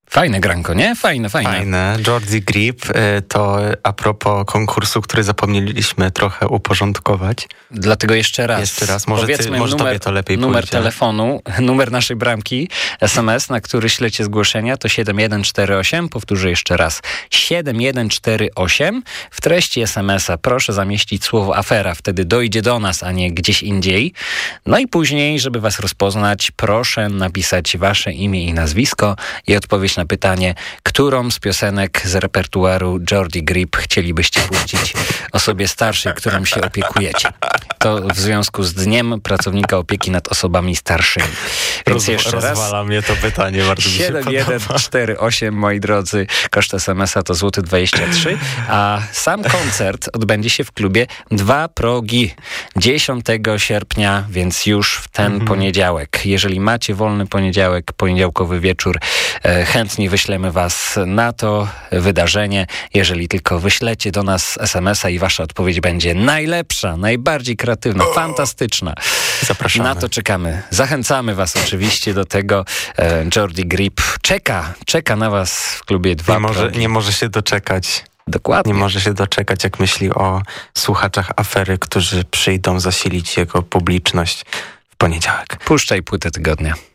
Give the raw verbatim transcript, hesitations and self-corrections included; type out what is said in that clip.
Fajne granko, nie? Fajne, fajne. Fajne. Jordi Grip to a propos konkursu, który zapomnieliśmy trochę uporządkować. Dlatego jeszcze raz. Jeszcze raz, może, Powiedzmy ty, może numer, tobie to lepiej numer pójdzie. telefonu, numer naszej bramki, es em es, na który ślecie zgłoszenia, to siedem jeden cztery osiem. Powtórzę jeszcze raz. siedem jeden cztery osiem. W treści es em es a proszę zamieścić słowo afera. Wtedy dojdzie do nas, a nie gdzieś indziej. No i później, żeby was rozpoznać, proszę napisać wasze imię i nazwisko i odpowiedź na pytanie, którą z piosenek z repertuaru Jordi Grip chcielibyście puścić osobie starszej, którą się opiekujecie. To w związku z Dniem Pracownika Opieki nad Osobami Starszymi. Więc Roz, jeszcze raz. Rozwala mnie to pytanie, bardzo mi się siedem jeden cztery osiem, moi drodzy. Koszt es em es a to złoty dwadzieścia trzy, a sam koncert odbędzie się w klubie Dwa Progi dziesiątego sierpnia, więc już w ten mhm. poniedziałek. Jeżeli macie wolny poniedziałek, poniedziałkowy wieczór, e, chętnie wyślemy was na to wydarzenie. Jeżeli tylko wyślecie do nas es em es a i wasza odpowiedź będzie najlepsza, najbardziej kreatywna, fantastyczna. Zapraszamy. Na to czekamy. Zachęcamy was oczywiście do tego. E, Jordi Grip czeka, czeka na was w klubie Dwa nie może, Progi. nie może się doczekać. Dokładnie. Nie może się doczekać, jak myśli o słuchaczach afery, którzy przyjdą zasilić jego publiczność w poniedziałek. Puszczaj płytę tygodnia.